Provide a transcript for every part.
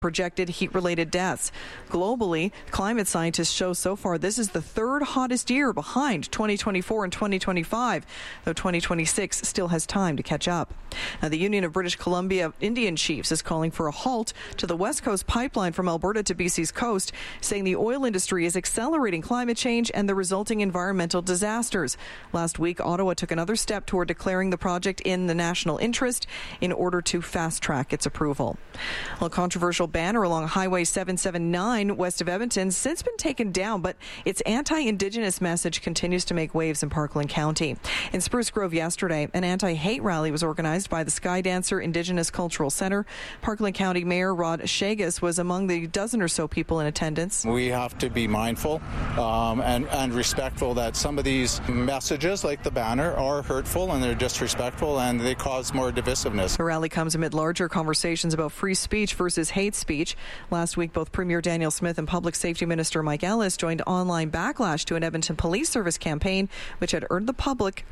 projected heat-related deaths. Globally, climate scientists show so far this is the third hottest year behind 2024 and 2025, though 2026 still has time to catch up. Now, the Union of British Columbia Indian Chiefs is calling for a halt to the West Coast pipeline from Alberta to BC's coast, saying the oil industry is accelerating climate change and the resulting environmental disasters. Last week, Ottawa took another step toward declaring the project in the national interest in order to fast-track its approval. A controversial banner along Highway 779 west of Edmonton has since been taken down, but its anti-Indigenous message continues to make waves in Parkland County. In Spruce Grove yesterday, an anti-hate rally was organized by the Sky Dancer Indigenous Cultural Centre. Parkland County Mayor Rod Shagas was among the dozen or so people in attendance. We have to be mindful and respectful that some of these messages, like the banner, are hurtful and they're disrespectful and they cause more divisiveness. The rally comes amid larger conversations about free speech versus hate speech. Last week, both Premier Daniel Smith and Public Safety Minister Mike Ellis joined online backlash to an Edmonton Police Service campaign which had urged the public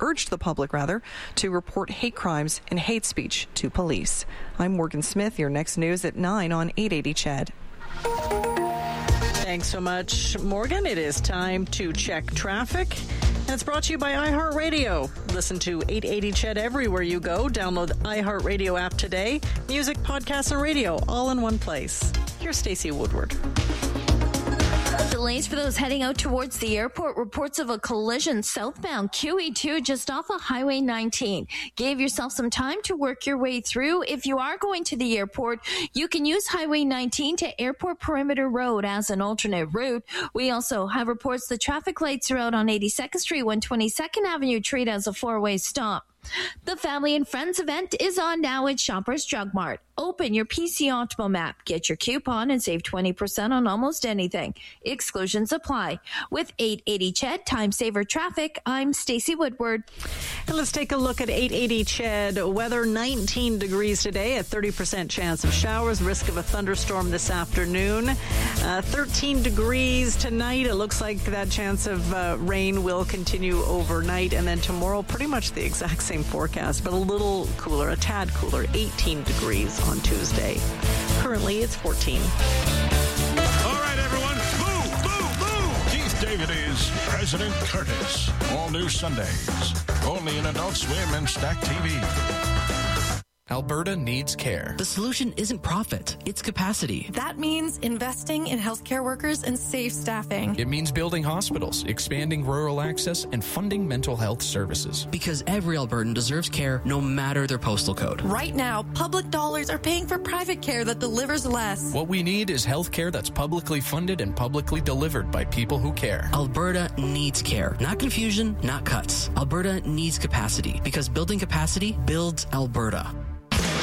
to report hate crimes and hate speech to police. I'm Morgan Smith. Your next news at 9 on 880 CHED. Thanks so much, Morgan. It is time to check traffic. And it's brought to you by iHeartRadio. Listen to 880 CHED everywhere you go. Download the iHeartRadio app today. Music, podcasts, and radio all in one place. Here's Stacey Woodward. Delays for those heading out towards the airport. Reports of a collision southbound QE2 just off of Highway 19. Give yourself some time to work your way through. If you are going to the airport, you can use Highway 19 to Airport Perimeter Road as an alternate route. We also have reports the traffic lights are out on 82nd Street, 122nd Avenue treat as a four-way stop. The Family and Friends event is on now at Shoppers Drug Mart. Open your PC Optimal map, get your coupon, and save 20% on almost anything. Exclusions apply. With 880 CHED, Time Saver Traffic, I'm Stacey Woodward. And let's take a look at 880 CHED. Weather, 19 degrees today, a 30% chance of showers, risk of a thunderstorm this afternoon. 13 degrees tonight. It looks like that chance of rain will continue overnight. And then tomorrow, pretty much the exact same forecast, but a little cooler, a tad cooler, 18 degrees on Tuesday. Currently, it's 14. All right, everyone, move! Keith David is President Curtis. All new Sundays, only in Adult Swim and Stack TV. Alberta needs care. The solution isn't profit, it's capacity. That means investing in healthcare workers and safe staffing. It means building hospitals, expanding rural access, and funding mental health services. Because every Albertan deserves care, no matter their postal code. Right now, public dollars are paying for private care that delivers less. What we need is healthcare that's publicly funded and publicly delivered by people who care. Alberta needs care. Not confusion, not cuts. Alberta needs capacity, because building capacity builds Alberta.